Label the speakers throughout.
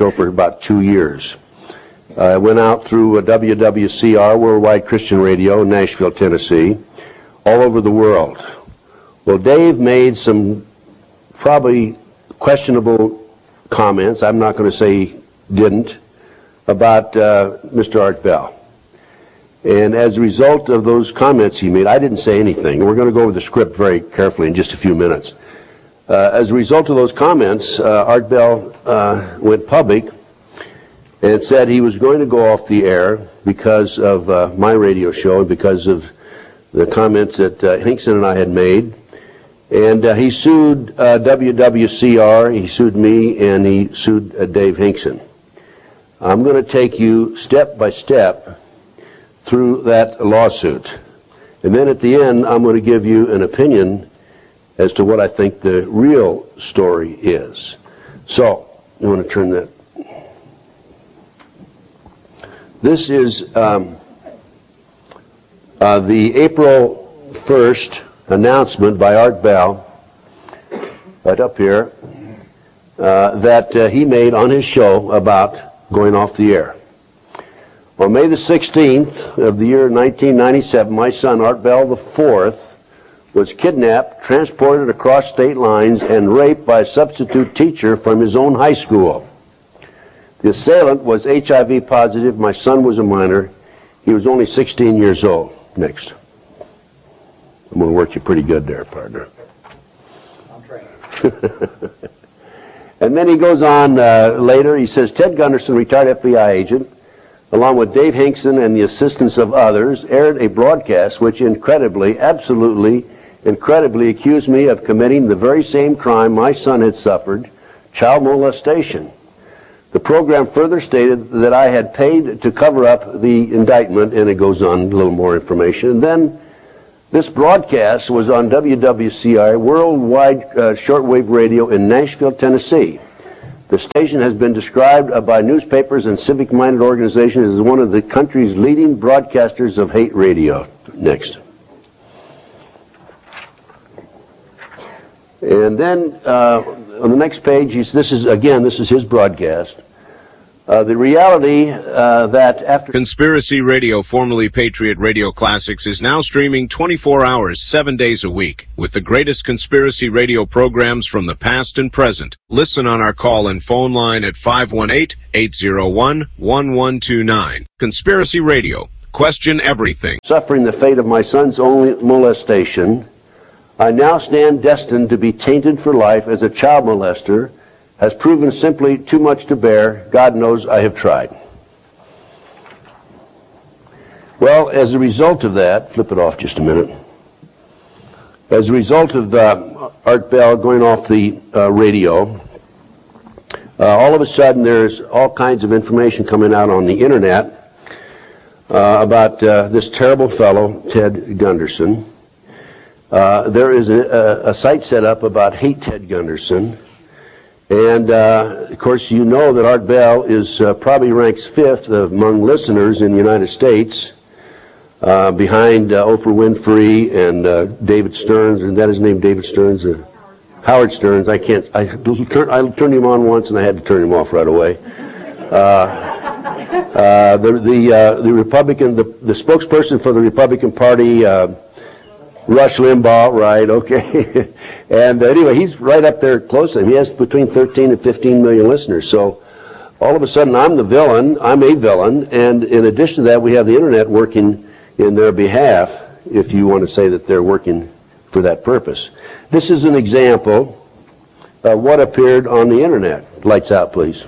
Speaker 1: show for about 2 years. I went out through WWCR, Worldwide Christian Radio, in Nashville, Tennessee, all over the world. Well, Dave made some probably questionable comments, I'm not going to say he didn't, about Mr. Art Bell. And as a result of those comments he made, I didn't say anything. We're going to go over the script very carefully in just a few minutes. As a result of those comments, Art Bell went public and said he was going to go off the air because of my radio show and because of the comments that Hinkson and I had made. And he sued WWCR, he sued me, and he sued Dave Hinkson. I'm going to take you step by step through that lawsuit. And then at the end, I'm going to give you an opinion as to what I think the real story is. So, you want to turn that. This is the April 1st announcement by Art Bell, right up here, that he made on his show about going off the air. On May the 16th of the year 1997, my son Art Bell IV was kidnapped, transported across state lines, and raped by a substitute teacher from his own high school. The assailant was HIV positive. My son was a minor. He was only 16 years old. Next. I'm going to work you pretty good there, partner.
Speaker 2: I'm trained.
Speaker 1: And then he goes on later. He says, Ted Gunderson, retired FBI agent, along with Dave Hinkson and the assistance of others, aired a broadcast which incredibly, absolutely incredibly accused me of committing the very same crime my son had suffered, child molestation. The program further stated that I had paid to cover up the indictment, and it goes on a little more information. And then this broadcast was on WWCI, Worldwide Shortwave Radio in Nashville, Tennessee. The station has been described by newspapers and civic-minded organizations as one of the country's leading broadcasters of hate radio. Next. And then on the next page, this is his broadcast. The reality that after...
Speaker 3: Conspiracy Radio, formerly Patriot Radio Classics, is now streaming 24 hours, 7 days a week, with the greatest conspiracy radio programs from the past and present. Listen on our call and phone line at 518-801-1129. Conspiracy Radio. Question everything.
Speaker 1: Suffering the fate of my son's only molestation, I now stand destined to be tainted for life as a child molester, has proven simply too much to bear. God knows I have tried. Well, as a result of that, flip it off just a minute. As a result of Art Bell going off the radio, all of a sudden there's all kinds of information coming out on the internet about this terrible fellow, Ted Gunderson. There is a site set up about Hate Ted Gunderson. And, of course, you know that Art Bell is probably ranks 5th among listeners in the United States, behind Oprah Winfrey and David Stearns. Isn't that his name, David Stearns? Howard Stearns. I turned him on once and I had to turn him off right away. The Republican, the spokesperson for the Republican Party, Rush Limbaugh, right, okay. And anyway, he's right up there close to him. He has between 13 and 15 million listeners. So all of a sudden I'm a villain, and in addition to that we have the internet working in their behalf, if you want to say that they're working for that purpose. This is an example of what appeared on the internet. Lights out, please.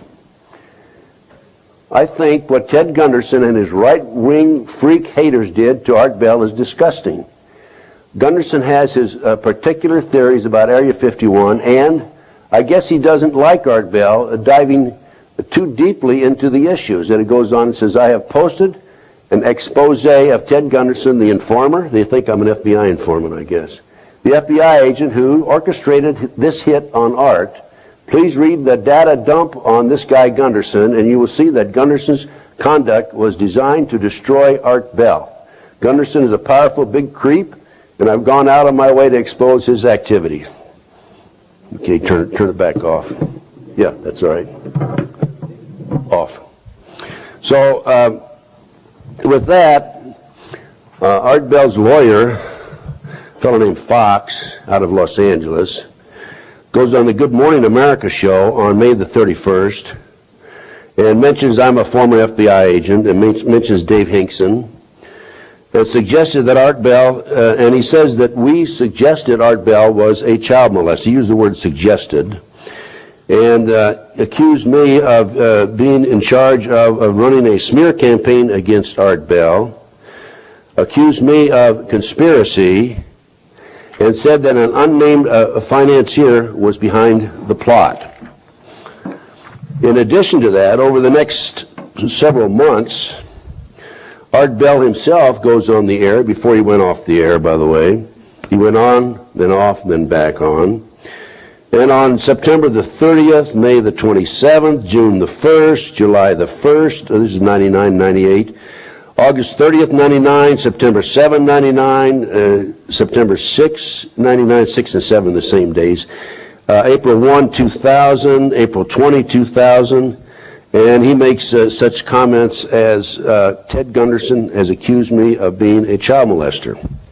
Speaker 1: I think what Ted Gunderson and his right-wing freak haters did to Art Bell is disgusting. Gunderson has his particular theories about Area 51, and I guess he doesn't like Art Bell diving too deeply into the issues. And it goes on and says, I have posted an expose of Ted Gunderson, the informer. They think I'm an FBI informant, I guess. The FBI agent who orchestrated this hit on Art. Please read the data dump on this guy Gunderson, and you will see that Gunderson's conduct was designed to destroy Art Bell. Gunderson is a powerful big creep, and I've gone out of my way to expose his activities. Okay, turn it back off. Yeah, that's all right. golf. So with that, Art Bell's lawyer, a fellow named Fox out of Los Angeles, goes on the Good Morning America show on May the 31st and mentions I'm a former FBI agent and mentions Dave Hinkson and suggested that Art Bell, and he says that we suggested Art Bell was a child molester. He used the word suggested and accused me of being in charge of running a smear campaign against Art Bell, accused me of conspiracy, and said that an unnamed financier was behind the plot. In addition to that, over the next several months, Art Bell himself goes on the air, before he went off the air, by the way. He went on, then off, then back on. And on September the 30th, May the 27th, June the 1st, July the 1st, this is 99, 98, August 30th, 99, September 7, 99, September 6, 99, 6 and 7 the same days, April 1, 2000, April 20, 2000, and he makes such comments as Ted Gunderson has accused me of being a child molester.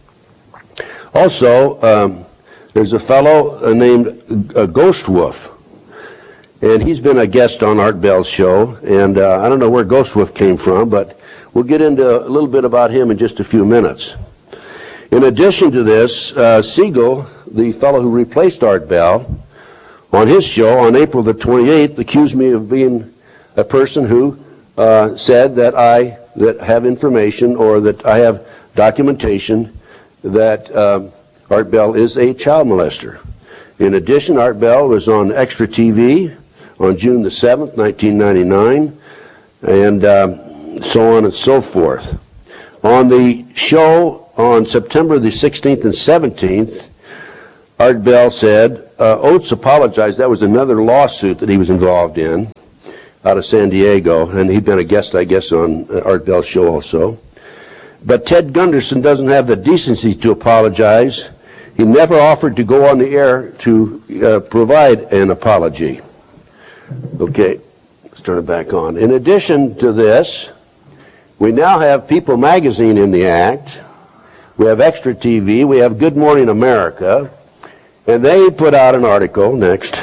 Speaker 1: Also, there's a fellow named Ghost Wolf, and he's been a guest on Art Bell's show, and I don't know where Ghost Wolf came from, but we'll get into a little bit about him in just a few minutes. In addition to this, Siegel, the fellow who replaced Art Bell, on his show on April the 28th, accused me of being a person who said that I have information or that I have documentation that Art Bell is a child molester. In addition, Art Bell was on Extra TV on June the 7th, 1999, and so on and so forth. On the show on September the 16th and 17th, Art Bell said, Oates apologized. That was another lawsuit that he was involved in out of San Diego, and he'd been a guest, I guess, on Art Bell's show also. But Ted Gunderson doesn't have the decency to apologize. He never offered to go on the air to provide an apology. Okay, let's turn it back on. In addition to this, we now have People Magazine in the act. We have Extra TV. We have Good Morning America. And they put out an article next.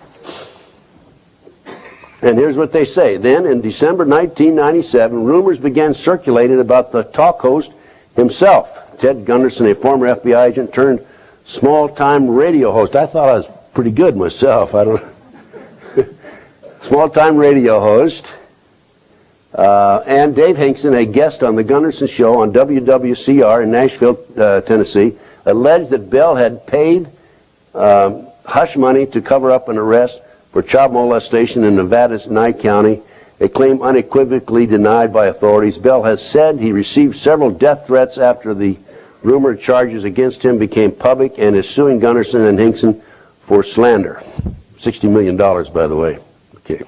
Speaker 1: And here's what they say. Then, in December 1997, rumors began circulating about the talk host himself, Ted Gunderson, a former FBI agent turned small-time radio host. I thought I was pretty good myself. I don't small-time radio host. And Dave Hinkson, a guest on the Gunderson Show on WWCR in Nashville, Tennessee, alleged that Bell had paid hush money to cover up an arrest for child molestation in Nevada's Nye County, a claim unequivocally denied by authorities. Bell has said he received several death threats after the rumored charges against him became public and is suing Gunderson and Hinkson for slander. $60 million, by the way. Okay.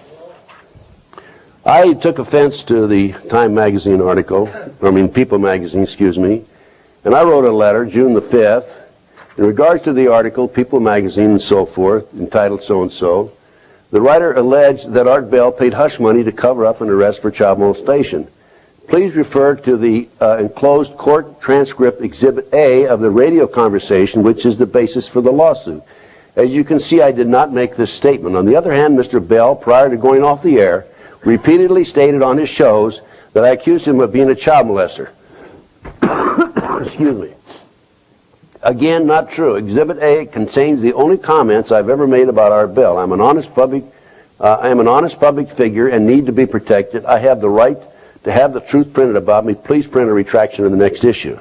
Speaker 1: I took offense to the Time Magazine article, People Magazine, excuse me, and I wrote a letter, June the 5th, in regards to the article, People Magazine and so forth, entitled so-and-so. The writer alleged that Art Bell paid hush money to cover up an arrest for child molestation. Please refer to the enclosed court transcript Exhibit A of the radio conversation, which is the basis for the lawsuit. As you can see, I did not make this statement. On the other hand, Mr. Bell, prior to going off the air, repeatedly stated on his shows that I accused him of being a child molester. Excuse me. Again, not true. Exhibit A contains the only comments I've ever made about Art Bell. I am an honest public figure and need to be protected. I have the right to have the truth printed about me. Please print a retraction in the next issue.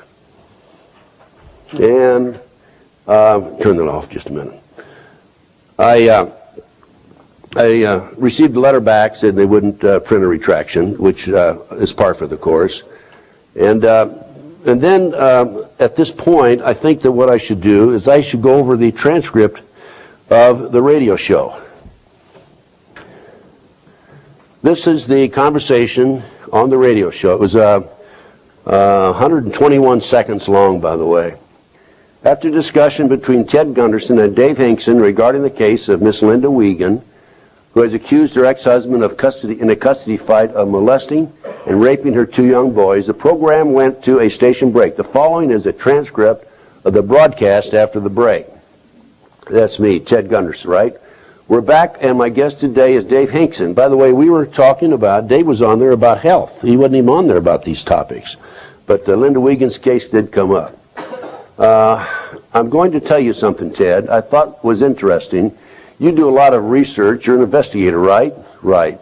Speaker 1: And turn that off just a minute. I received a letter back, said they wouldn't print a retraction, which is par for the course. And then at this point, I think that what I should do is I should go over the transcript of the radio show. This is the conversation on the radio show. It was 121 seconds long, by the way. After discussion between Ted Gunderson and Dave Hinkson regarding the case of Miss Linda Wiegand, who has accused her ex-husband of in a custody fight of molesting and raping her 2 young boys. The program went to a station break. The following is a transcript of the broadcast after the break. That's me, Ted Gunderson, right? We're back, and my guest today is Dave Hinkson. By the way, we were talking about, Dave was on there about health. He wasn't even on there about these topics. But Linda Wiegand's case did come up. I'm going to tell you something, Ted, I thought was interesting. You do a lot of research. You're an investigator, right? Right.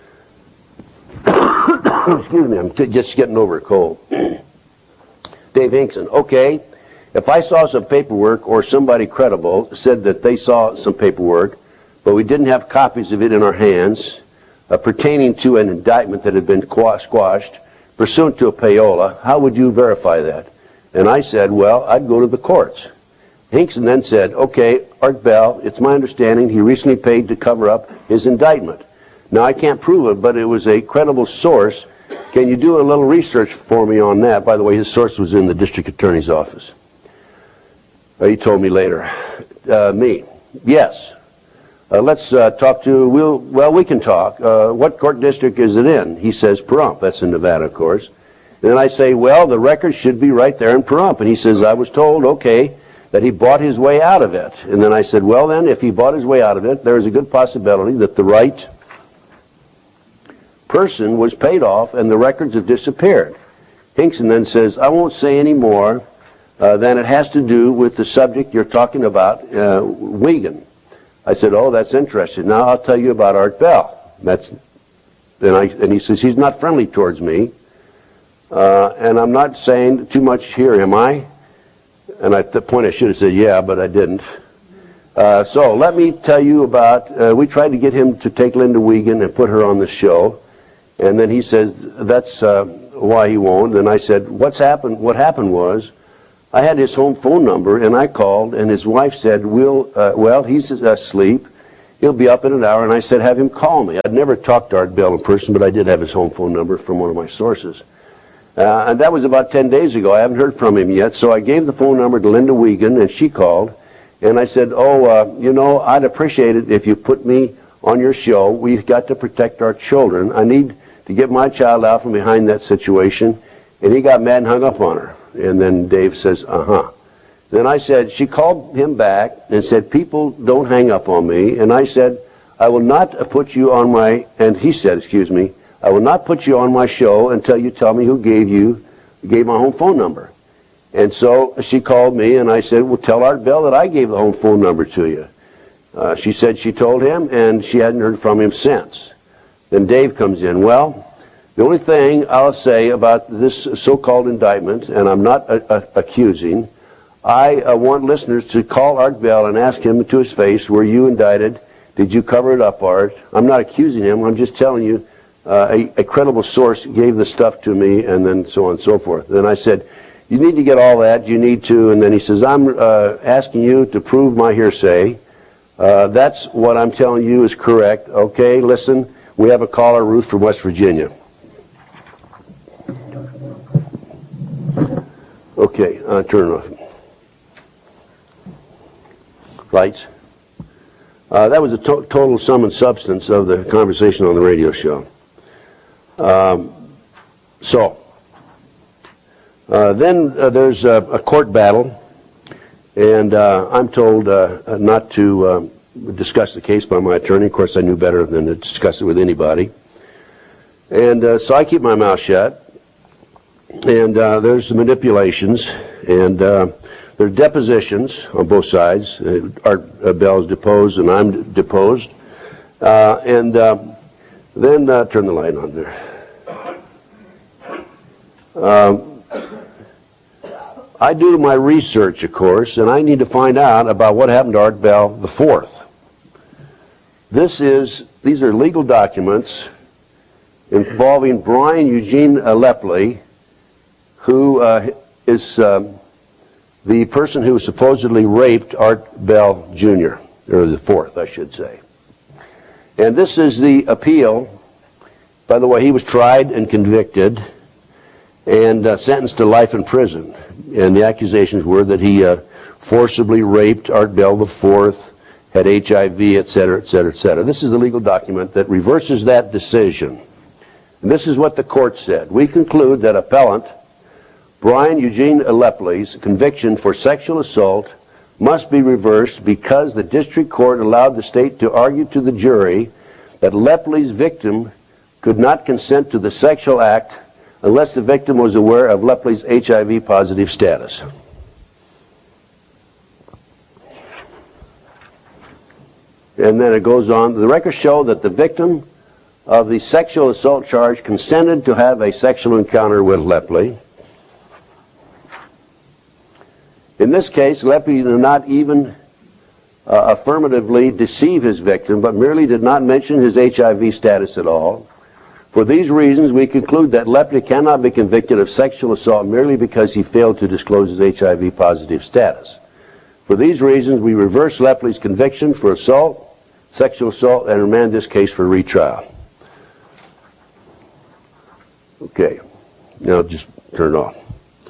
Speaker 1: Excuse me, I'm just getting over a cold. Dave Hinkson, okay. If I saw some paperwork or somebody credible said that they saw some paperwork, but we didn't have copies of it in our hands pertaining to an indictment that had been squashed pursuant to a payola, how would you verify that? And I said, well, I'd go to the courts. Hinkson then said, okay, Art Bell, it's my understanding he recently paid to cover up his indictment. Now, I can't prove it, but it was a credible source. Can you do a little research for me on that? By the way, his source was in the district attorney's office. He told me later. Me. Yes. Let's talk to, we can talk. What court district is it in? He says Pahrump. That's in Nevada, of course. And then I say, well, the record should be right there in Pahrump. And he says, I was told, okay, that he bought his way out of it. And then I said, well, then, if he bought his way out of it, there is a good possibility that the right person was paid off and the records have disappeared. Hinkson then says, I won't say any more than it has to do with the subject you're talking about, Wiegand. I said, oh, that's interesting. Now I'll tell you about Art Bell. And he says, he's not friendly towards me. And I'm not saying too much here, am I? And at the point I should have said, yeah, but I didn't. So let me tell you about, we tried to get him to take Linda Wiegand and put her on the show. And then he says, that's why he won't. And I said, what happened was, I had his home phone number, and I called, and his wife said, well, he's asleep. He'll be up in an hour. And I said, have him call me. I'd never talked to Art Bell in person, but I did have his home phone number from one of my sources. And that was about 10 days ago. I haven't heard from him yet. So I gave the phone number to Linda Wiegand, and she called. And I said, I'd appreciate it if you put me on your show. We've got to protect our children. I need to get my child out from behind that situation. And he got mad and hung up on her. And then Dave says, uh-huh. Then I said, she called him back and said, people don't hang up on me. And I said, I will not put you on my, and he said, excuse me, I will not put you on my show until you tell me who gave my home phone number. And so she called me and I said, well, tell Art Bell that I gave the home phone number to you. She said she told him and she hadn't heard from him since. Then Dave comes in. Well, the only thing I'll say about this so-called indictment, and I'm not accusing, I want listeners to call Art Bell and ask him to his face, were you indicted? Did you cover it up, Art? I'm not accusing him. I'm just telling you a credible source gave the stuff to me, and then so on and so forth. Then I said, you need to get all that. You need to. And then he says, I'm asking you to prove my hearsay. That's what I'm telling you is correct. Okay, listen, we have a caller, Ruth from West Virginia. Okay, turn it off. Lights. That was the total sum and substance of the conversation on the radio show. Then there's a court battle, and I'm told not to discuss the case by my attorney. Of course, I knew better than to discuss it with anybody. And so I keep my mouth shut. And there's manipulations, and there are depositions on both sides. Art Bell is deposed, and I'm deposed. Then turn the light on there. I do my research, of course, and I need to find out about what happened to Art Bell IV. These are legal documents involving Brian Eugene Lepley, who is the person who supposedly raped Art Bell Jr., or the fourth, I should say. And this is the appeal. By the way, he was tried and convicted and sentenced to life in prison. And the accusations were that he forcibly raped Art Bell IV, had HIV, et cetera, et cetera, et cetera. This is the legal document that reverses that decision. And this is what the court said. We conclude that appellant Brian Eugene Lepley's conviction for sexual assault must be reversed because the district court allowed the state to argue to the jury that Lepley's victim could not consent to the sexual act unless the victim was aware of Lepley's HIV positive status. And then it goes on, the records show that the victim of the sexual assault charge consented to have a sexual encounter with Lepley. In this case, Lepley did not even affirmatively deceive his victim, but merely did not mention his HIV status at all. For these reasons, we conclude that Lepley cannot be convicted of sexual assault merely because he failed to disclose his HIV positive status. For these reasons, we reverse Lepley's conviction for assault, sexual assault, and remand this case for retrial. Okay, now just turn it off.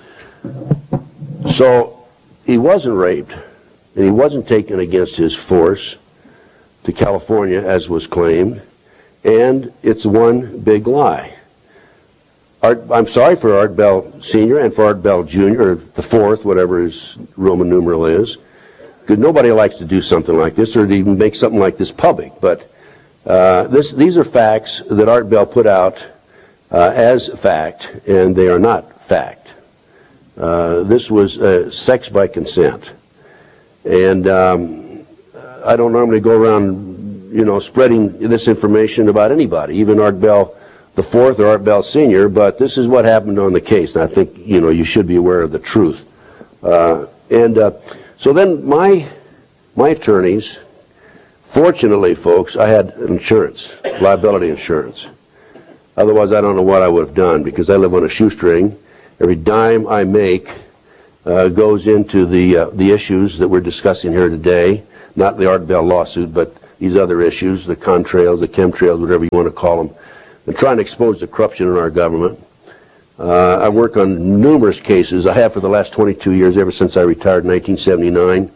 Speaker 1: So he wasn't raped, and he wasn't taken against his force to California, as was claimed, and it's one big lie. I'm sorry for Art Bell Sr. and for Art Bell Jr., or the fourth, whatever his Roman numeral is, because nobody likes to do something like this or to even make something like this public. But these are facts that Art Bell put out as fact, and they are not fact. This was sex by consent. And I don't normally go around, spreading this information about anybody, even Art Bell the fourth or Art Bell Sr., but this is what happened on the case, and I think, you should be aware of the truth. So then my attorneys, fortunately, folks, I had insurance, liability insurance. Otherwise, I don't know what I would have done, because I live on a shoestring. Every dime I make goes into the issues that we're discussing here today, not the Art Bell lawsuit, but these other issues, the contrails, the chemtrails, whatever you want to call them, and trying to expose the corruption in our government. I work on numerous cases. I have for the last 22 years, ever since I retired in 1979,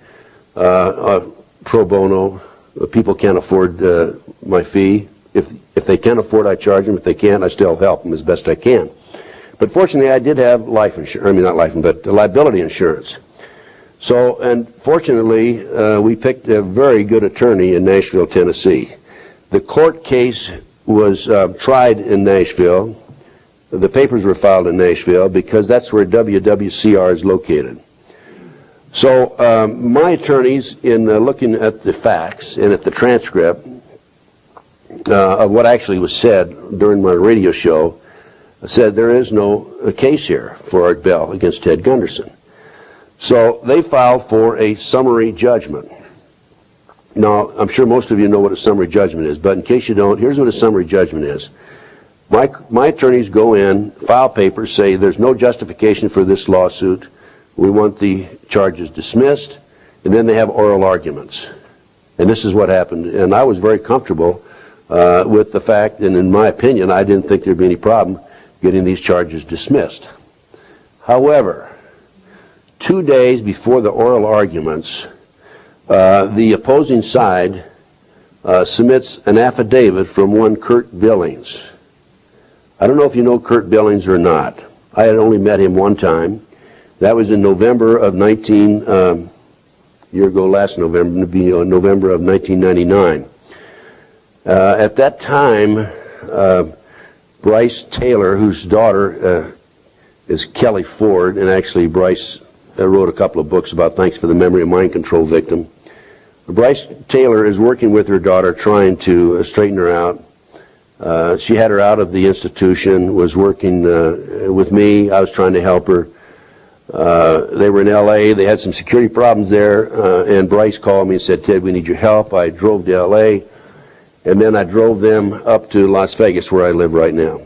Speaker 1: pro bono. People can't afford my fee. If they can afford, I charge them. If they can't, I still help them as best I can. But fortunately, I did have life insurance. I mean, not life, but liability insurance. So, and fortunately, we picked a very good attorney in Nashville, Tennessee. The court case was tried in Nashville. The papers were filed in Nashville because that's where WWCR is located. So my attorneys, in looking at the facts and at the transcript of what actually was said during my radio show, said there is no case here for Art Bell against Ted Gunderson. So they filed for a summary judgment. Now, I'm sure most of you know what a summary judgment is, but in case you don't, here's what a summary judgment is. My attorneys go in, file papers, say there's no justification for this lawsuit. We want the charges dismissed, and then they have oral arguments. And this is what happened. And I was very comfortable with the fact, and in my opinion, I didn't think there'd be any problem getting these charges dismissed. However, 2 days before the oral arguments, the opposing side submits an affidavit from one Kurt Billings. I don't know if you know Kurt Billings or not. I had only met him one time. That was in November of last November, to be November of 1999. At that time, Bryce Taylor, whose daughter is Kelly Ford, and actually Bryce wrote a couple of books about Thanks for the Memory of Mind Control Victim. Bryce Taylor is working with her daughter, trying to straighten her out. She had her out of the institution, was working with me. I was trying to help her. They were in L.A. They had some security problems there, and Bryce called me and said, Ted, we need your help. I drove to L.A., and then I drove them up to Las Vegas, where I live right now.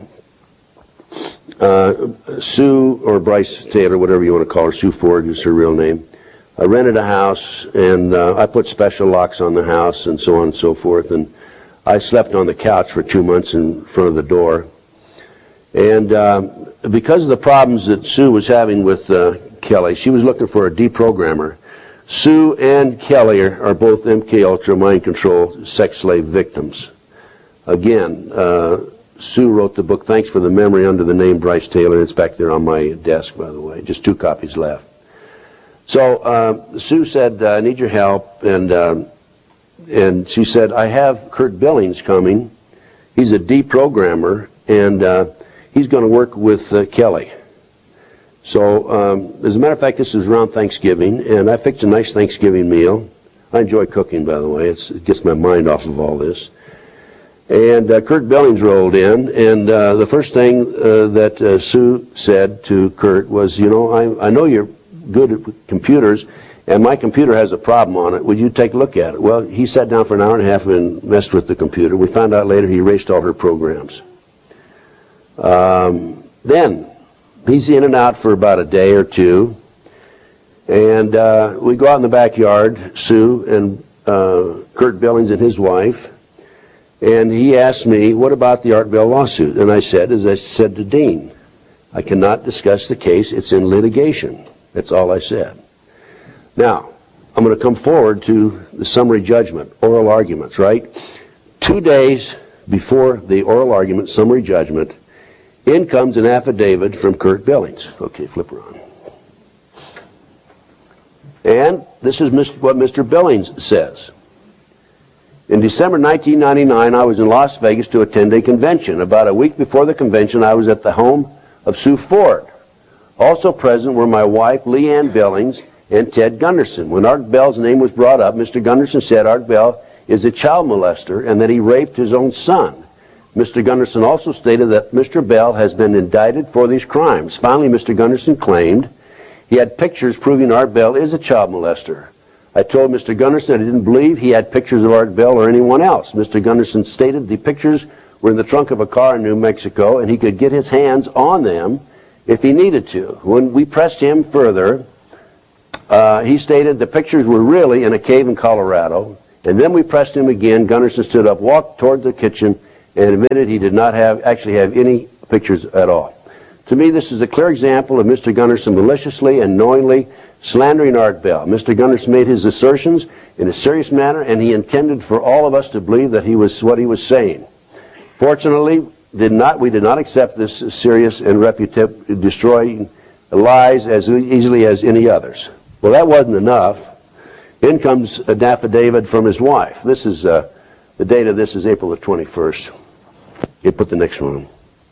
Speaker 1: Sue, or Bryce Taylor, whatever you want to call her, Sue Ford is her real name, I rented a house, and I put special locks on the house and so on and so forth, and I slept on the couch for 2 months in front of the door. And because of the problems that Sue was having with Kelly, she was looking for a deprogrammer Sue and Kelly are both MK Ultra mind control sex slave victims. Again, Sue wrote the book, Thanks for the Memory, under the name Bryce Taylor. It's back there on my desk, by the way. Just 2 copies left. So Sue said, I need your help, and she said, I have Kurt Billings coming. He's a deprogrammer, and he's going to work with Kelly. So, as a matter of fact, this is around Thanksgiving, and I fixed a nice Thanksgiving meal. I enjoy cooking, by the way. It gets my mind off of all this. And Kurt Billings rolled in, and the first thing that Sue said to Kurt was, you know, I know you're good at computers, and my computer has a problem on it. Would you take a look at it? Well, he sat down for an hour and a half and messed with the computer. We found out later he erased all her programs. Then he's in and out for about a day or two, and we go out in the backyard, Sue and Kurt Billings and his wife, and he asked me, what about the Art Bell lawsuit? And I said, as I said to Dean, I cannot discuss the case. It's in litigation. That's all I said. Now, I'm going to come forward to the summary judgment, oral arguments, right? 2 days before the oral argument, summary judgment, in comes an affidavit from Kurt Billings. Okay, flip around. And this is what Mr. Billings says. In December 1999, I was in Las Vegas to attend a convention. About a week before the convention, I was at the home of Sue Ford. Also present were my wife, Leanne Billings, and Ted Gunderson. When Art Bell's name was brought up, Mr. Gunderson said Art Bell is a child molester and that he raped his own son. Mr. Gunderson also stated that Mr. Bell has been indicted for these crimes. Finally, Mr. Gunderson claimed he had pictures proving Art Bell is a child molester. I told Mr. Gunderson I didn't believe he had pictures of Art Bell or anyone else. Mr. Gunderson stated the pictures were in the trunk of a car in New Mexico and he could get his hands on them if he needed to. When we pressed him further, he stated the pictures were really in a cave in Colorado. And then we pressed him again. Gunderson stood up, walked toward the kitchen, and admitted he did not actually have any pictures at all. To me, this is a clear example of Mr. Gunderson maliciously and knowingly slandering Art Bell. Mr. Gunderson made his assertions in a serious manner, and he intended for all of us to believe that he was what he was saying. Fortunately, we did not accept this serious and destroying lies as easily as any others. Well, that wasn't enough. In comes an affidavit from his wife. This is the date of this is April the 21st. You put the next one on.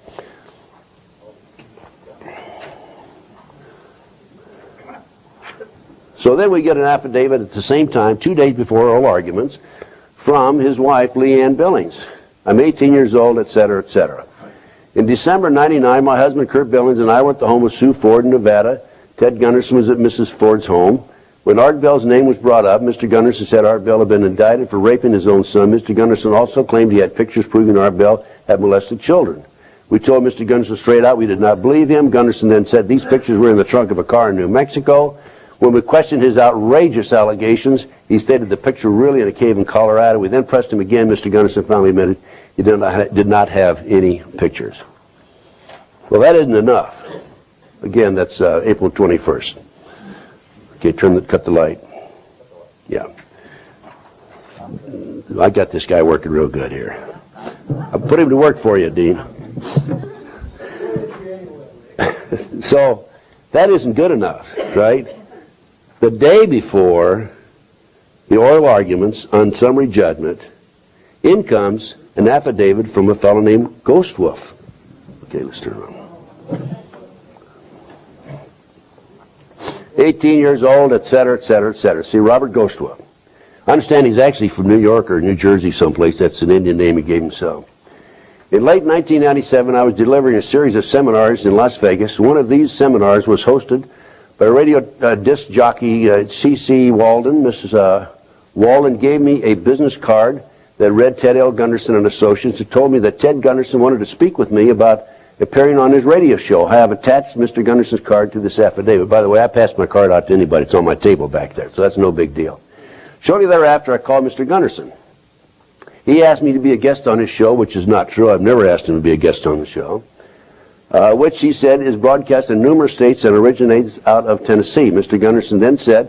Speaker 1: So then we get an affidavit at the same time, 2 days before oral arguments, from his wife, Leanne Billings. I'm 18 years old, etc., etc. In December 99, my husband, Kurt Billings, and I were at the home of Sue Ford in Nevada. Ted Gunderson was at Mrs. Ford's home. When Art Bell's name was brought up, Mr. Gunderson said Art Bell had been indicted for raping his own son. Mr. Gunderson also claimed he had pictures proving Art Bell had molested children. We told Mr. Gunderson straight out we did not believe him. Gunderson then said these pictures were in the trunk of a car in New Mexico. When we questioned his outrageous allegations, he stated the picture were really in a cave in Colorado. We then pressed him again. Mr. Gunderson finally admitted he did not have any pictures. Well, that isn't enough. Again, that's April 21st. Okay, cut the light. Yeah. I got this guy working real good here. I'll put him to work for you, Dean. So, that isn't good enough, right? The day before the oral arguments on summary judgment, in comes an affidavit from a fellow named Ghost Wolf. Okay, let's turn around. 18 years old, etc., etc., etc. See, Robert Ghost Wolf. I understand he's actually from New York or New Jersey someplace. That's an Indian name he gave himself. In late 1997, I was delivering a series of seminars in Las Vegas. One of these seminars was hosted by radio disc jockey C.C. Walden. Mrs. Walden gave me a business card that read Ted L. Gunderson and Associates and told me that Ted Gunderson wanted to speak with me about appearing on his radio show. I have attached Mr. Gunderson's card to this affidavit. By the way, I passed my card out to anybody. It's on my table back there, so that's no big deal. Shortly thereafter, I called Mr. Gunderson. He asked me to be a guest on his show, which is not true. I've never asked him to be a guest on the show, which he said is broadcast in numerous states and originates out of Tennessee. Mr. Gunderson then said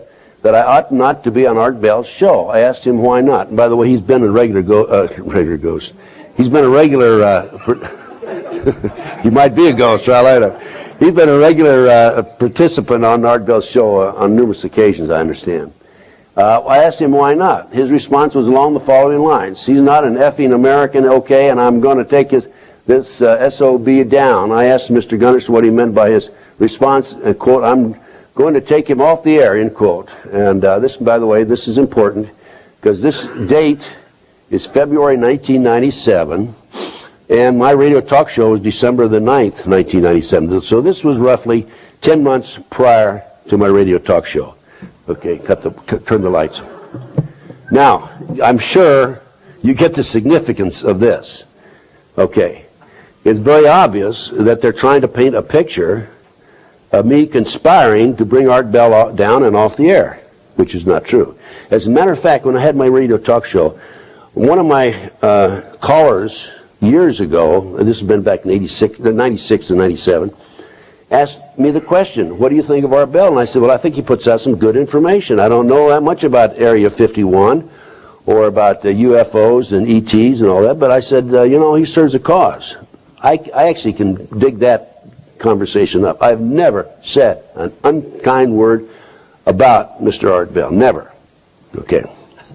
Speaker 1: that I ought not to be on Art Bell's show. I asked him why not. And by the way, he's been a regular ghost. He's been a regular, he might be a ghost, I like him. He's been a regular participant on Art Bell's show on numerous occasions, I understand. I asked him why not. His response was along the following lines. He's not an effing American, okay, and I'm going to take this SOB down. I asked Mr. Gunderson what he meant by his response, and quote, I'm going to take him off the air, end quote. And this, by the way, this is important because this date is February 1997, and my radio talk show was December the 9th, 1997. So this was roughly 10 months prior to my radio talk show. Okay, turn the lights. Now, I'm sure you get the significance of this. Okay, it's very obvious that they're trying to paint a picture of me conspiring to bring Art Bell down and off the air, which is not true. As a matter of fact, when I had my radio talk show, one of my callers years ago, and this has been back in 96 and 97, asked me the question, what do you think of Art Bell? And I said, well, I think he puts out some good information. I don't know that much about Area 51 or about the UFOs and ETs and all that, but I said, you know, he serves a cause. I actually can dig that conversation up. I've never said an unkind word about Mr. Art Bell. Never. Okay.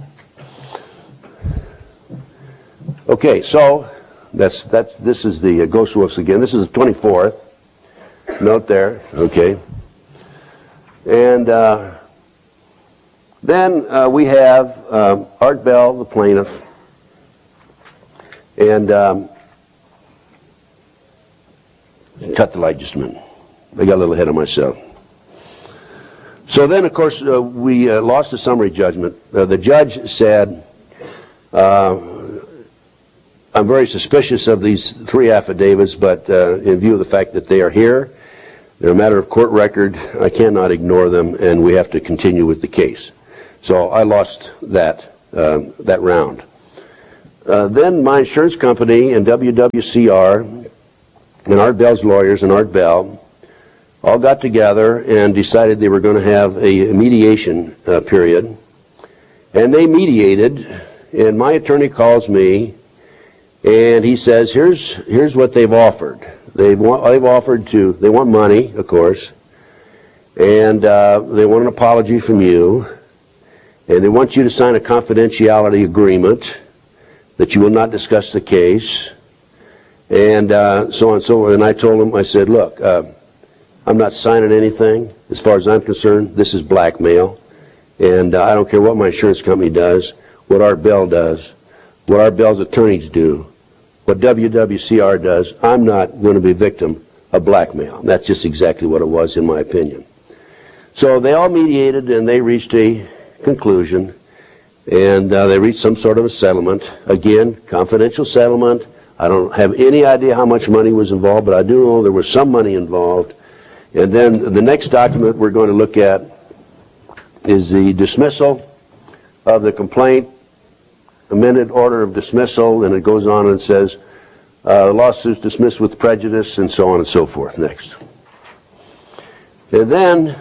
Speaker 1: Okay, so this is the Ghost Wolves again. This is the 24th. Note there, okay. And then we have Art Bell, the plaintiff, and cut the light just a minute. I got a little ahead of myself. So then, of course, we lost the summary judgment. The judge said, I'm very suspicious of these three affidavits, but in view of the fact that they are here, they're a matter of court record, I cannot ignore them, and we have to continue with the case. So I lost that round. Then my insurance company and WWCR and Art Bell's lawyers and Art Bell all got together and decided they were going to have a mediation period. And they mediated, and my attorney calls me, and he says, here's what they've offered. They want money, of course, and they want an apology from you, and they want you to sign a confidentiality agreement that you will not discuss the case, and so on and so on. And I told him, I said, look, I'm not signing anything. As far as I'm concerned, this is blackmail, and I don't care what my insurance company does, what Art Bell does, what Art Bell's attorneys do, what WWCR does. I'm not going to be a victim of blackmail. That's just exactly what it was, in my opinion. So they all mediated, and they reached a conclusion, and they reached some sort of a settlement. Again, confidential settlement. I don't have any idea how much money was involved, but I do know there was some money involved. And then the next document we're going to look at is the dismissal of the complaint, amended order of dismissal, and it goes on and says, lawsuits dismissed with prejudice, and so on and so forth. Next. And then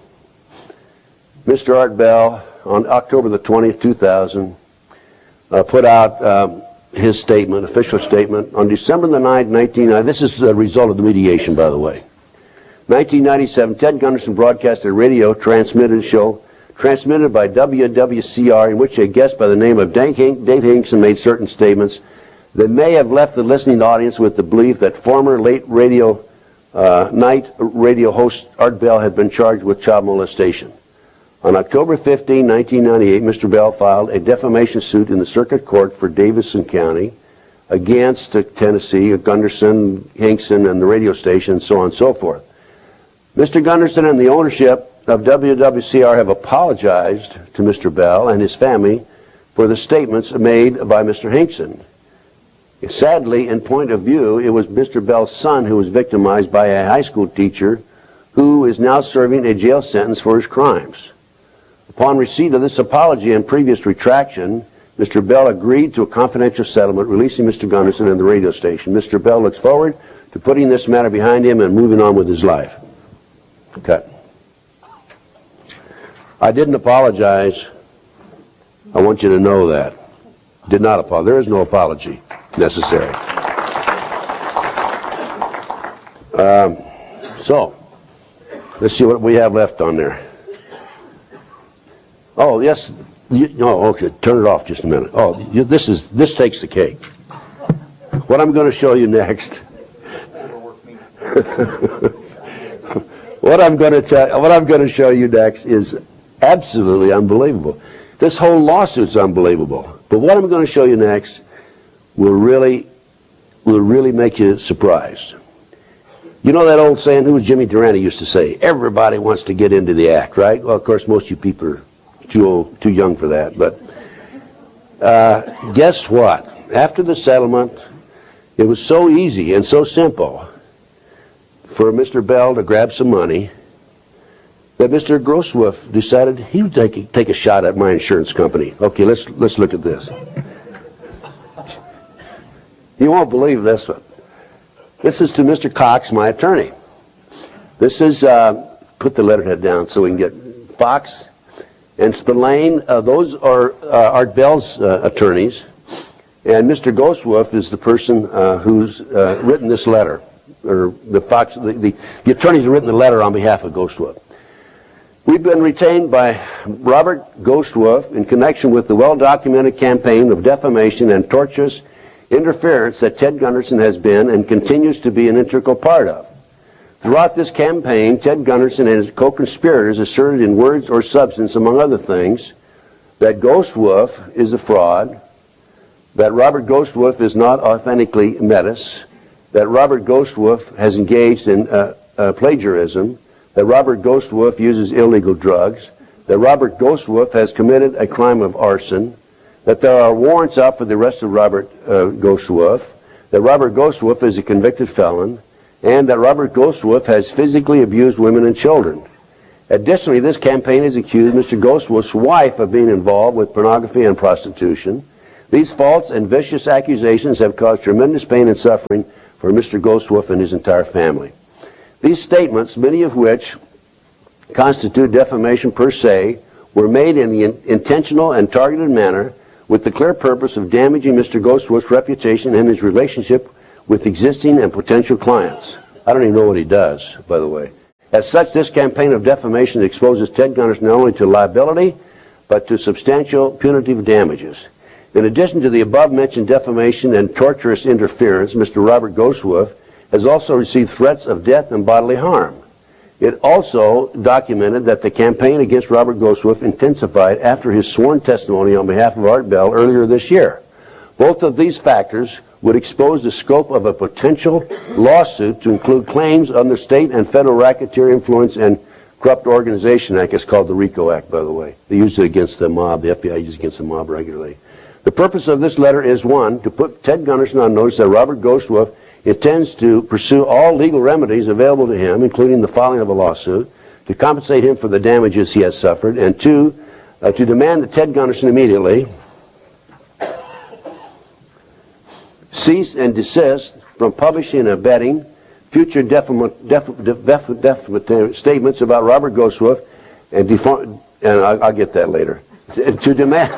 Speaker 1: Mr. Art Bell, on October the 20th, 2000, put out his statement, official statement, on December the 9th, 1990. This is the result of the mediation, by the way. 1997, Ted Gunderson broadcasted a radio transmitted show transmitted by WWCR, in which a guest by the name of Dave Hinkson made certain statements that may have left the listening audience with the belief that former late night radio host Art Bell had been charged with child molestation. On October 15, 1998, Mr. Bell filed a defamation suit in the Circuit Court for Davidson County against Tennessee, Gunderson, Hinkson, and the radio station, and so on and so forth. Mr. Gunderson and the ownership of WWCR have apologized to Mr. Bell and his family for the statements made by Mr. Hinkson. Sadly, in point of view, it was Mr. Bell's son who was victimized by a high school teacher who is now serving a jail sentence for his crimes. Upon receipt of this apology and previous retraction, Mr. Bell agreed to a confidential settlement releasing Mr. Gunderson and the radio station. Mr. Bell looks forward to putting this matter behind him and moving on with his life. Cut. I didn't apologize. I want you to know that. Did not apologize. There is no apology necessary. So, let's see what we have left on there. Oh, yes. Okay. Turn it off just a minute. Oh, this takes the cake. What I'm going to show you next. What I'm going to show you next is absolutely unbelievable. This whole lawsuit's unbelievable. But what I'm going to show you next will really make you surprised. You know that old saying, who was Jimmy Durante used to say, everybody wants to get into the act, right? Well, of course, most of you people are too young for that. But guess what? After the settlement, it was so easy and so simple for Mr. Bell to grab some money that Mr. Grosswolf decided he would take a shot at my insurance company. Okay, let's look at this. You won't believe this one. This is to Mr. Cox, my attorney. This is, put the letterhead down so we can get Fox and Spillane. Those are Art Bell's attorneys. And Mr. Grosswolf is the person who's written this letter. Or the attorneys have written the letter on behalf of Grosswolf. We've been retained by Robert Grosswolf in connection with the well-documented campaign of defamation and tortious interference that Ted Gunderson has been and continues to be an integral part of. Throughout this campaign, Ted Gunderson and his co-conspirators asserted in words or substance, among other things, that Grosswolf is a fraud, that Robert Grosswolf is not authentically Metis, that Robert Grosswolf has engaged in plagiarism, that Robert Grosswolf uses illegal drugs, that Robert Grosswolf has committed a crime of arson, that there are warrants out for the arrest of Robert Grosswolf, that Robert Grosswolf is a convicted felon, and that Robert Grosswolf has physically abused women and children. Additionally, this campaign has accused Mr. Grosswolf's wife of being involved with pornography and prostitution. These false and vicious accusations have caused tremendous pain and suffering for Mr. Grosswolf and his entire family. These statements, many of which constitute defamation per se, were made in the intentional and targeted manner with the clear purpose of damaging Mr. Grosswolf's reputation and his relationship with existing and potential clients. I don't even know what he does, by the way. As such, this campaign of defamation exposes Ted Gunderson not only to liability, but to substantial punitive damages. In addition to the above-mentioned defamation and torturous interference, Mr. Robert Grosswolf has also received threats of death and bodily harm. It also documented that the campaign against Robert Grosswolf intensified after his sworn testimony on behalf of Art Bell earlier this year. Both of these factors would expose the scope of a potential lawsuit to include claims under state and federal racketeer influence and corrupt organization act. It's called the RICO Act, by the way. They use it against the mob. The FBI uses it against the mob regularly. The purpose of this letter is, one, to put Ted Gunderson on notice that Robert Grosswolf intends to pursue all legal remedies available to him, including the filing of a lawsuit, to compensate him for the damages he has suffered, and two, to demand that Ted Gunderson immediately cease and desist from publishing and abetting future defamatory statements about Robert Grosswolf, and I'll get that later, to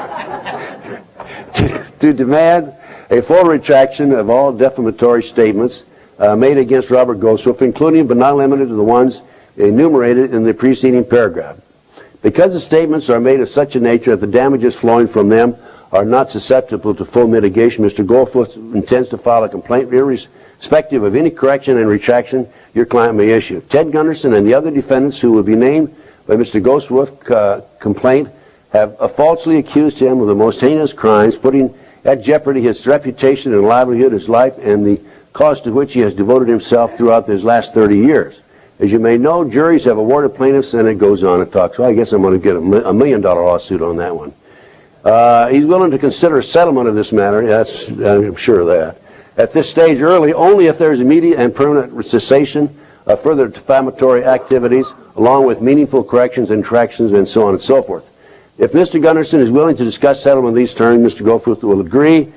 Speaker 1: demand a full retraction of all defamatory statements made against Robert Grosswolf, including but not limited to the ones enumerated in the preceding paragraph. Because the statements are made of such a nature that the damages flowing from them are not susceptible to full mitigation, Mr. Grosswolf intends to file a complaint irrespective of any correction and retraction your client may issue. Ted Gunderson and the other defendants who will be named by Mr. Grosswolf's complaint have falsely accused him of the most heinous crimes, putting at jeopardy his reputation and livelihood, his life, and the cause to which he has devoted himself throughout his last 30 years. As you may know, juries have awarded plaintiffs, and it goes on and talks. Well, I guess I'm going to get a $1 million lawsuit on that one. He's willing to consider a settlement of this matter. I'm sure of that. At this stage early, only if there is immediate and permanent cessation of further defamatory activities, along with meaningful corrections and retractions, and so on and so forth. If Mr. Gunderson is willing to discuss settlement of these terms, Mr. Grosswolf will agree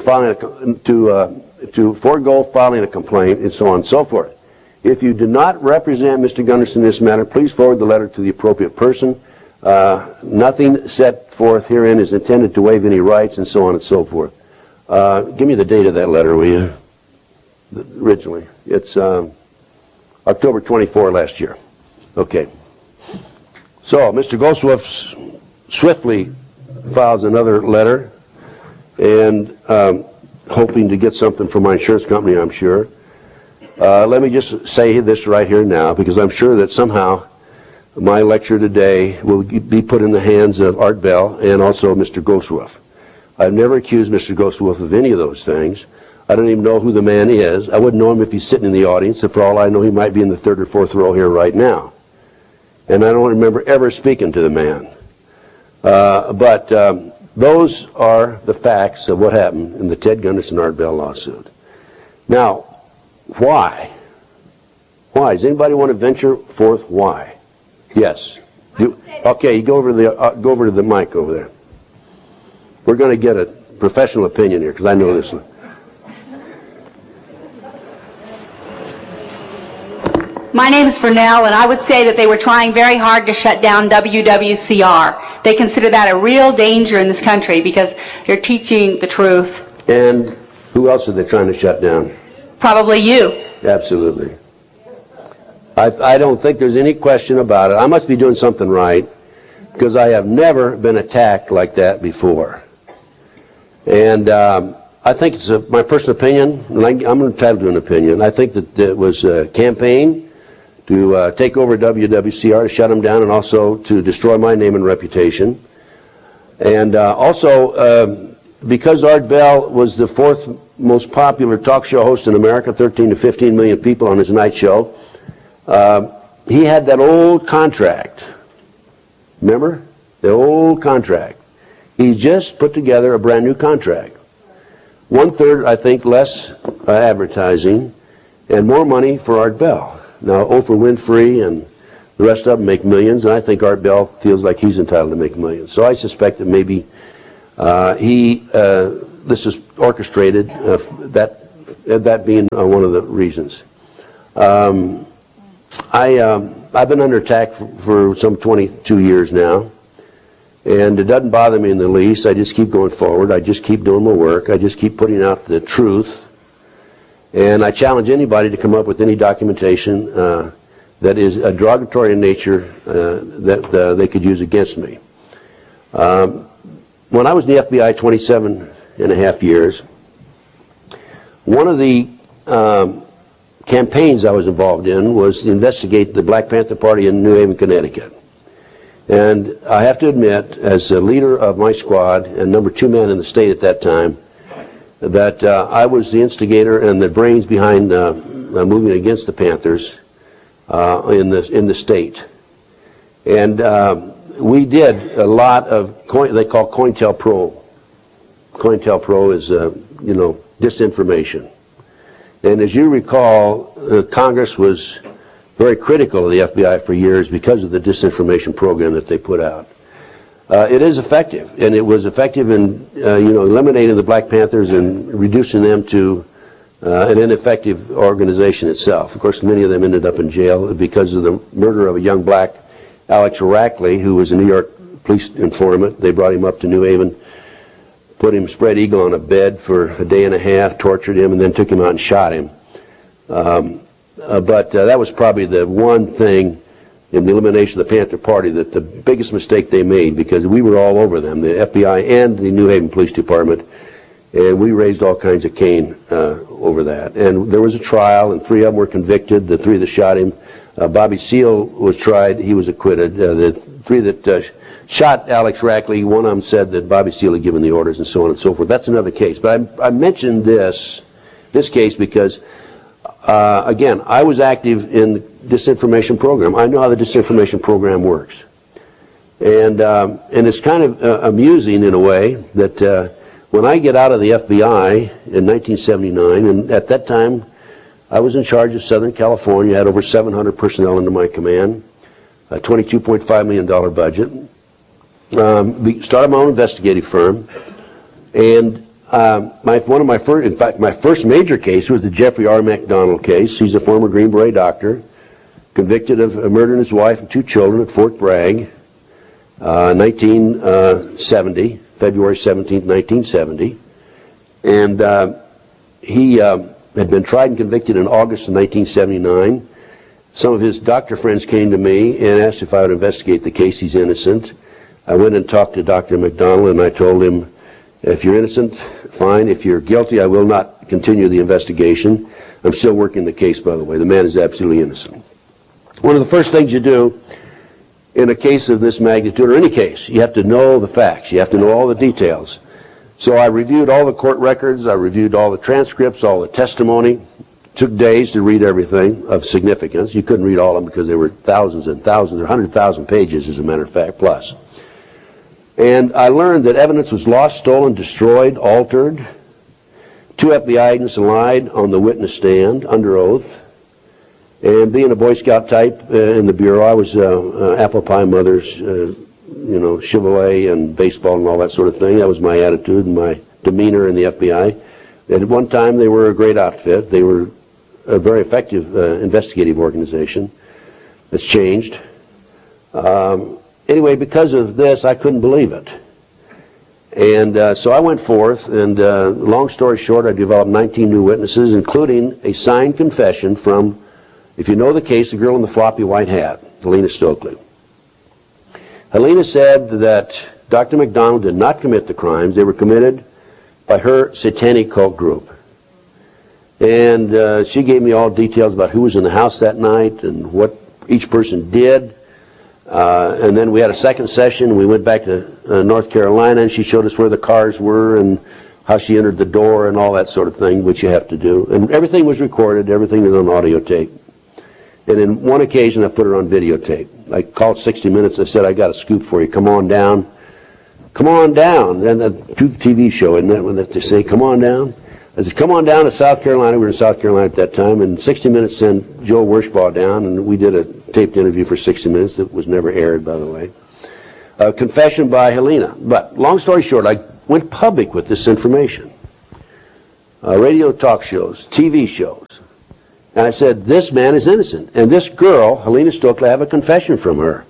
Speaker 1: to forego filing a complaint, and so on and so forth. If you do not represent Mr. Gunderson in this matter, please forward the letter to the appropriate person. Nothing set forth herein is intended to waive any rights, and so on and so forth. Give me the date of that letter, will you? Originally. It's October 24 last year. Okay. So, Mr. Goswolf swiftly files another letter, and hoping to get something from my insurance company, I'm sure. Let me just say this right here now, because I'm sure that somehow my lecture today will be put in the hands of Art Bell and also Mr. Goswolf. I've never accused Mr. Goswolf of any of those things. I don't even know who the man is. I wouldn't know him if he's sitting in the audience, and for all I know, he might be in the third or fourth row here right now. And I don't remember ever speaking to the man. But those are the facts of what happened in the Ted Gunderson Art Bell lawsuit. Now, why? Why? Does anybody want to venture forth why? Yes. Okay, you go over to the mic over there. We're going to get a professional opinion here, because I know this one.
Speaker 4: My name is Vernell, and I would say that they were trying very hard to shut down WWCR. They consider that a real danger in this country because you're teaching the truth.
Speaker 1: And who else are they trying to shut down?
Speaker 4: Probably you.
Speaker 1: Absolutely. I don't think there's any question about it. I must be doing something right, because I have never been attacked like that before. And I think it's my personal opinion, and I'm entitled to an opinion. I think that it was a campaign to take over WWCR, to shut them down, and also to destroy my name and reputation. And also, because Art Bell was the fourth most popular talk show host in America, 13 to 15 million people on his night show, he had that old contract. Remember? The old contract. He just put together a brand new contract. 1/3, I think, less advertising and more money for Art Bell. Now, Oprah Winfrey and the rest of them make millions, and I think Art Bell feels like he's entitled to make millions. So I suspect that maybe this is orchestrated, that being one of the reasons. I've been under attack for some 22 years now, and it doesn't bother me in the least. I just keep going forward. I just keep doing my work. I just keep putting out the truth. And I challenge anybody to come up with any documentation that is derogatory in nature that they could use against me. When I was in the FBI 27.5 years, one of the campaigns I was involved in was to investigate the Black Panther Party in New Haven, Connecticut. And I have to admit, as a leader of my squad and number 2 man in the state at that time, that I was the instigator and the brains behind moving against the Panthers in the state. And we did a lot of they call COINTELPRO. COINTELPRO is disinformation. And as you recall, Congress was very critical of the FBI for years because of the disinformation program that they put out. It is effective, and it was effective in eliminating the Black Panthers and reducing them to an ineffective organization itself. Of course, many of them ended up in jail because of the murder of a young black, Alex Rackley, who was a New York police informant. They brought him up to New Haven, put him spread eagle on a bed for a day and a half, tortured him, and then took him out and shot him. But that was probably the one thing in the elimination of the Panther Party that the biggest mistake they made, because we were all over them, the FBI and the New Haven Police Department, and we raised all kinds of cane over that. And there was a trial, and 3 of them were convicted. The 3 that shot him, Bobby Seale was tried, he was acquitted. The 3 that shot Alex Rackley, one of them said that Bobby Seale had given the orders, and so on and so forth. That's another case. But I mentioned this case because, again, I was active in the disinformation program. I know how the disinformation program works. And it's kind of amusing in a way that when I get out of the FBI in 1979, and at that time I was in charge of Southern California, had over 700 personnel under my command, a $22.5 million budget, started my own investigative firm, and my first major case was the Jeffrey R. McDonald case. He's a former Green Beret doctor, convicted of murdering his wife and 2 children at Fort Bragg. 1970, February 17th, 1970. And he had been tried and convicted in August of 1979. Some of his doctor friends came to me and asked if I would investigate the case. He's innocent. I went and talked to Dr. McDonald, and I told him, if you're innocent, fine. If you're guilty, I will not continue the investigation. I'm still working the case, by the way. The man is absolutely innocent. One of the first things you do in a case of this magnitude, or any case, you have to know the facts. You have to know all the details. So I reviewed all the court records. I reviewed all the transcripts, all the testimony. Took days to read everything of significance. You couldn't read all of them because there were thousands and thousands, or 100,000 pages, as a matter of fact, plus. And I learned that evidence was lost, stolen, destroyed, altered. 2 FBI agents lied on the witness stand under oath. And being a Boy Scout type in the Bureau, I was apple pie mother's, Chevrolet and baseball and all that sort of thing. That was my attitude and my demeanor in the FBI. And at one time, they were a great outfit. They were a very effective investigative organization. It's changed. Anyway, because of this, I couldn't believe it. And so I went forth, and long story short, I developed 19 new witnesses, including a signed confession from, if you know the case, the girl in the floppy white hat, Helena Stokely. Helena said that Dr. McDonald did not commit the crimes. They were committed by her satanic cult group. And she gave me all details about who was in the house that night and what each person did. And then we had a second session. We went back to North Carolina, and she showed us where the cars were and how she entered the door and all that sort of thing, which you have to do. And everything was recorded. Everything was on audio tape. And in one occasion, I put her on videotape. I called 60 Minutes. I said, I got a scoop for you. Come on down. Come on down. And a TV show, isn't that when they say, come on down? I said, come on down to South Carolina. We were in South Carolina at that time. And 60 Minutes sent Joe Werschbaugh down, and we did a taped interview for 60 Minutes that was never aired, by the way. Confession by Helena. But long story short, I went public with this information. Radio talk shows, TV shows. And I said, this man is innocent. And this girl, Helena Stokely, I have a confession from her.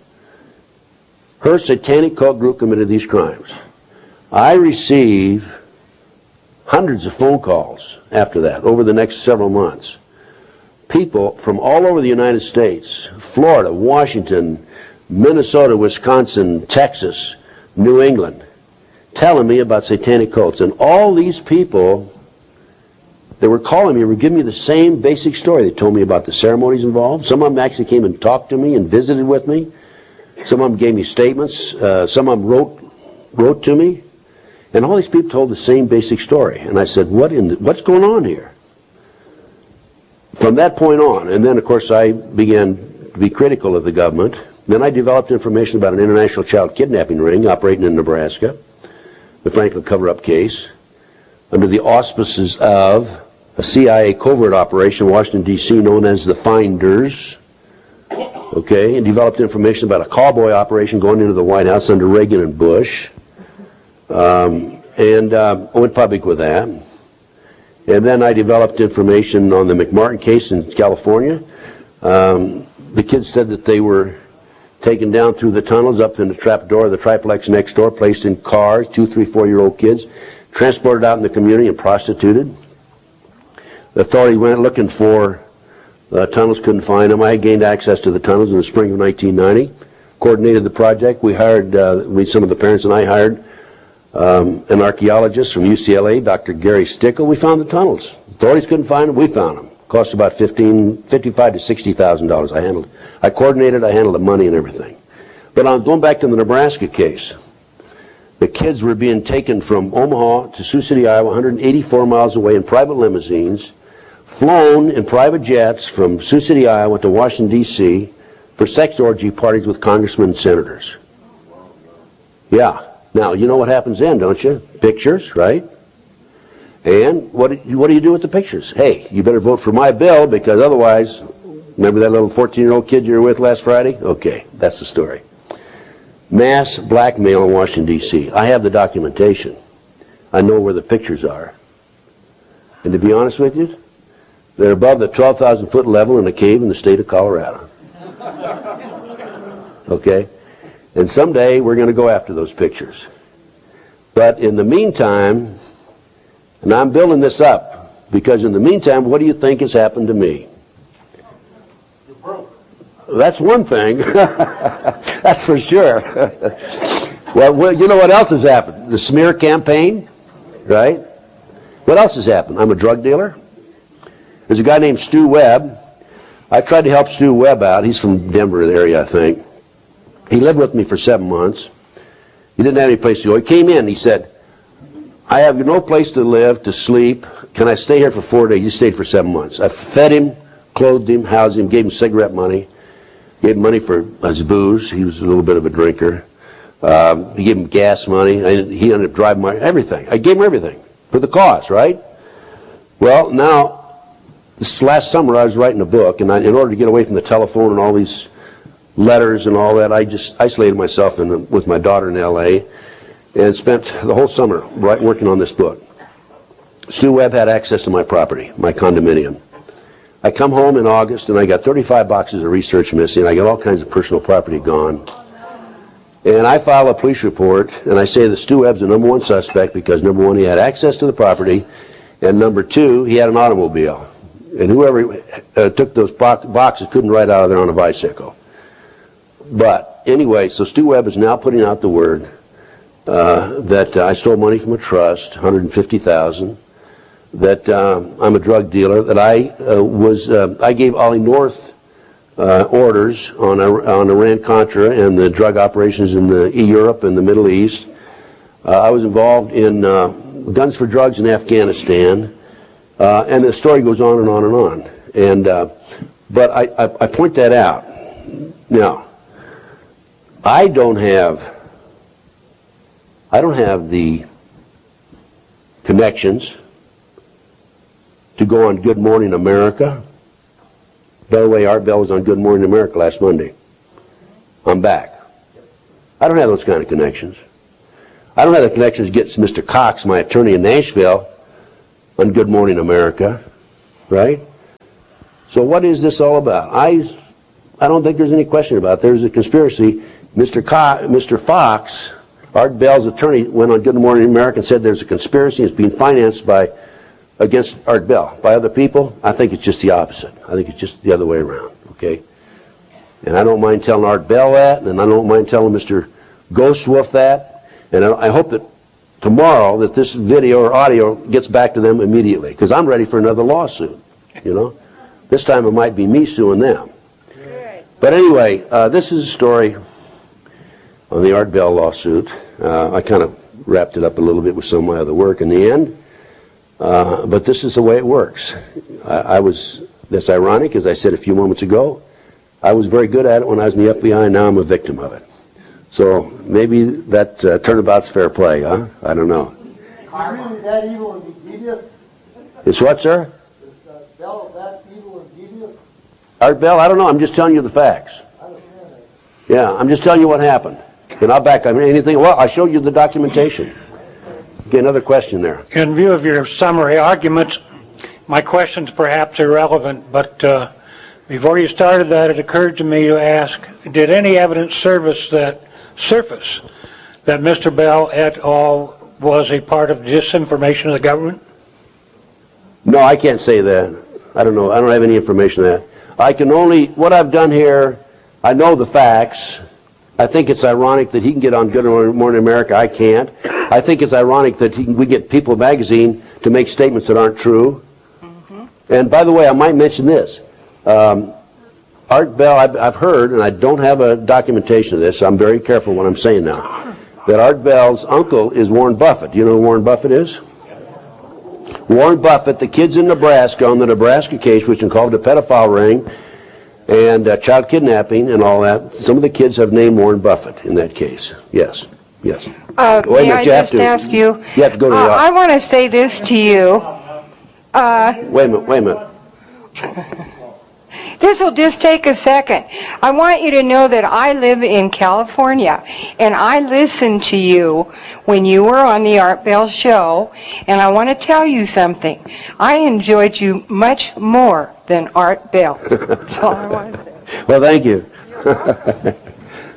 Speaker 1: Her satanic cult group committed these crimes. I receive hundreds of phone calls after that, over the next several months. People from all over the United States, Florida, Washington, Minnesota, Wisconsin, Texas, New England, telling me about satanic cults. And all these people that were calling me were giving me the same basic story. They told me about the ceremonies involved. Some of them actually came and talked to me and visited with me. Some of them gave me statements. Some of them wrote to me. And all these people told the same basic story. And I said, what's going on here? From that point on, and then of course I began to be critical of the government. Then I developed information about an international child kidnapping ring operating in Nebraska, the Franklin cover-up case, under the auspices of a CIA covert operation in Washington, D.C. known as the Finders, okay, and developed information about a cowboy operation going into the White House under Reagan and Bush, and I went public with that. And then I developed information on the McMartin case in California. The kids said that they were taken down through the tunnels up in the trap door of the triplex next door, placed in cars, 2, 3, 4-year-old kids, transported out in the community and prostituted. The authority went looking for the tunnels, couldn't find them. I gained access to the tunnels in the spring of 1990, coordinated the project. We hired, some of the parents and I hired an archaeologist from UCLA, Dr. Gary Stickle. We found the tunnels. Authorities couldn't find them. We found them. Cost about $55,000 to $60,000. I coordinated. I handled the money and everything. But I'm going back to the Nebraska case. The kids were being taken from Omaha to Sioux City, Iowa, 184 miles away in private limousines, flown in private jets from Sioux City, Iowa to Washington, D.C. for sex orgy parties with congressmen and senators. Yeah. Now, you know what happens then, don't you? Pictures, right? And what do you do with the pictures? Hey, you better vote for my bill because otherwise, remember that little 14-year-old kid you were with last Friday? Okay, that's the story. Mass blackmail in Washington, D.C. I have the documentation. I know where the pictures are. And to be honest with you, they're above the 12,000-foot level in a cave in the state of Colorado. Okay? And someday we're going to go after those pictures. But in the meantime, and I'm building this up, because in the meantime, what do you think has happened to me?
Speaker 2: You're broke.
Speaker 1: That's one thing. That's for sure. Well, you know what else has happened? The smear campaign, right? What else has happened? I'm a drug dealer. There's a guy named Stu Webb. I tried to help Stu Webb out. He's from Denver area, I think. He lived with me for 7 months. He didn't have any place to go. He came in. He said, I have no place to live, to sleep. Can I stay here for 4 days? He stayed for 7 months. I fed him, clothed him, housed him, gave him cigarette money, gave him money for his booze. He was a little bit of a drinker. He gave him gas money. He ended up driving my everything. I gave him everything for the cause, right? Well, now, this last summer I was writing a book, and in order to get away from the telephone and all these letters and all that, I just isolated myself with my daughter in L.A. and spent the whole summer working on this book. Stu Webb had access to my property, my condominium. I come home in August, and I got 35 boxes of research missing. I got all kinds of personal property gone. And I file a police report, and I say that Stu Webb's the #1 suspect because, #1, he had access to the property, and #2, he had an automobile. And whoever took those boxes couldn't ride out of there on a bicycle. But anyway, so Stu Webb is now putting out the word that I stole money from a trust, $150,000, that I'm a drug dealer, that I gave Ollie North orders on Iran-Contra and the drug operations in Europe and the Middle East. I was involved in guns for drugs in Afghanistan, and the story goes on and on and on. And but I point that out. Now, I don't have the connections to go on Good Morning America. By the way, Art Bell was on Good Morning America last Monday. I'm back. I don't have those kind of connections. I don't have the connections to get Mr. Cox, my attorney in Nashville, on Good Morning America, right? So what is this all about? I don't think there's any question about it. There's a conspiracy. Mr. Fox, Art Bell's attorney, went on Good Morning America and said there's a conspiracy. It's being financed against Art Bell by other people. I think it's just the opposite. I think it's just the other way around, okay? And I don't mind telling Art Bell that, and I don't mind telling Mr. Ghostwolf that, and I hope that tomorrow that this video or audio gets back to them immediately, because I'm ready for another lawsuit, you know? This time it might be me suing them. Good. But anyway, this is a story on the Art Bell lawsuit. I kind of wrapped it up a little bit with some of my other work in the end. But this is the way it works. That's ironic, as I said a few moments ago. I was very good at it when I was in the FBI, and now I'm a victim of it. So maybe that turnabout's fair play, huh? I don't know.
Speaker 5: Is really that evil and devious?
Speaker 1: It's what, sir?
Speaker 5: Is Bell that evil and devious?
Speaker 1: Art Bell, I don't know. I'm just telling you the facts.
Speaker 5: I understand that.
Speaker 1: Yeah, I'm just telling you what happened. And I'll back up anything. Well, I showed you the documentation. Okay, another question there.
Speaker 6: In view of your summary arguments, my question's perhaps irrelevant, but before you started that, it occurred to me to ask, did any evidence surface that Mr. Bell et al. Was a part of disinformation of the government?
Speaker 1: No, I can't say that. I don't know. I don't have any information on that. I can only, what I've done here, I know the facts. I think it's ironic that he can get on Good Morning America. I can't. I think it's ironic that we get People magazine to make statements that aren't true. Mm-hmm. And by the way, I might mention this. Art Bell, I've heard, and I don't have a documentation of this, so I'm very careful what I'm saying now, that Art Bell's uncle is Warren Buffett. Do you know who Warren Buffett is? Warren Buffett, the kids in Nebraska, on the Nebraska case, which is called the pedophile ring, and child kidnapping and all that, some of the kids have named Warren Buffett in that case. Yes, yes.
Speaker 7: May I just ask you?
Speaker 1: You have to go to the
Speaker 7: I want to say this to you.
Speaker 1: Wait a minute.
Speaker 7: This will just take a second. I want you to know that I live in California, and I listened to you when you were on the Art Bell show, and I want to tell you something. I enjoyed you much more than Art Bell. That's all I want to say.
Speaker 1: Well, thank you.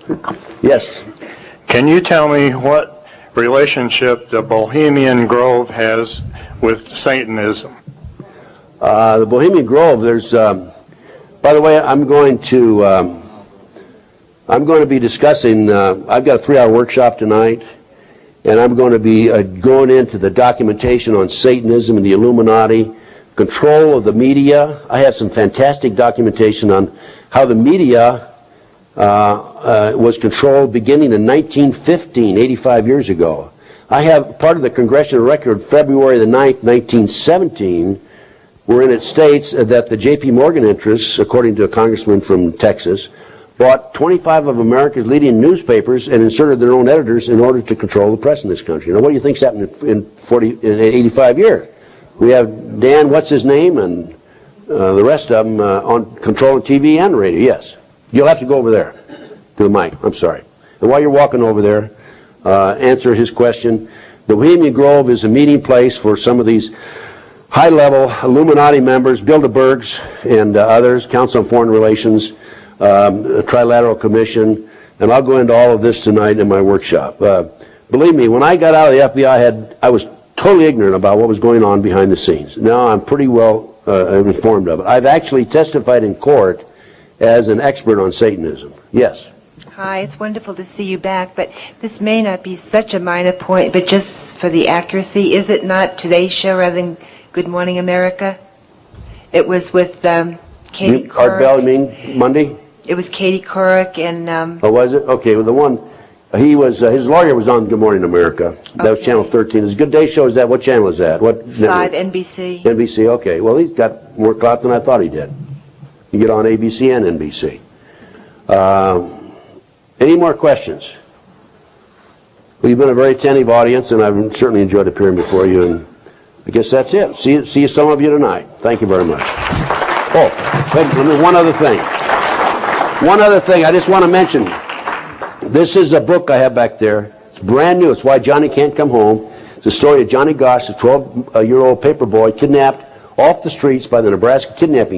Speaker 1: Yes.
Speaker 8: Can you tell me what relationship the Bohemian Grove has with Satanism?
Speaker 1: The Bohemian Grove, there's, by the way, I'm going to be discussing, I've got a 3-hour workshop tonight, and I'm going to be going into the documentation on Satanism and the Illuminati, control of the media. I have some fantastic documentation on how the media was controlled beginning in 1915, 85 years ago. I have part of the congressional record, February the 9th, 1917, wherein it states that the J.P. Morgan interests, according to a congressman from Texas, bought 25 of America's leading newspapers and inserted their own editors in order to control the press in this country. Now, what do you think's happened in 85 years? We have Dan, what's his name, and the rest of them on controlling TV and radio. Yes. You'll have to go over there to the mic. I'm sorry. And while you're walking over there, answer his question. The Bohemian Grove is a meeting place for some of these high-level Illuminati members, Bilderbergs and others, Council on Foreign Relations, Trilateral Commission, and I'll go into all of this tonight in my workshop. Believe me, when I got out of the FBI, I was totally ignorant about what was going on behind the scenes. Now I'm pretty well informed of it. I've actually testified in court as an expert on Satanism. Yes.
Speaker 9: Hi, it's wonderful to see you back, but this may not be such a minor point, but just for the accuracy, is it not Today's Show rather than Good Morning America? It was with Katie Couric.
Speaker 1: Art Bell, you mean Monday?
Speaker 9: It was Katie Couric and...
Speaker 1: Oh, was it? Okay, well, the one, he was, his lawyer was on Good Morning America. That was Channel 13. His Good Day Show is that, what channel is that? What
Speaker 9: 5, NBC.
Speaker 1: NBC, okay. Well, he's got more clout than I thought he did. You get on ABC and NBC. Any more questions? Well, you've been a very attentive audience, and I've certainly enjoyed appearing before you, and I guess that's it. See you some of you tonight. Thank you very much. Oh, wait, one other thing. One other thing I just want to mention. This is a book I have back there. It's brand new. It's Why Johnny Can't Come Home. It's the story of Johnny Gosch, a 12-year-old paper boy kidnapped off the streets by the Nebraska Kidnapping